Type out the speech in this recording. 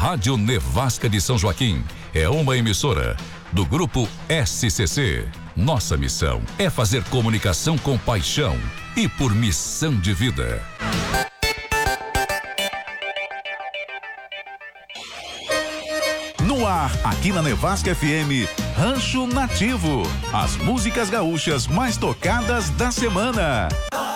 Rádio Nevasca de São Joaquim é uma emissora do Grupo SCC. Nossa missão é fazer comunicação com paixão e por missão de vida. No ar, aqui na Nevasca FM, Rancho Nativo. As músicas gaúchas mais tocadas da semana.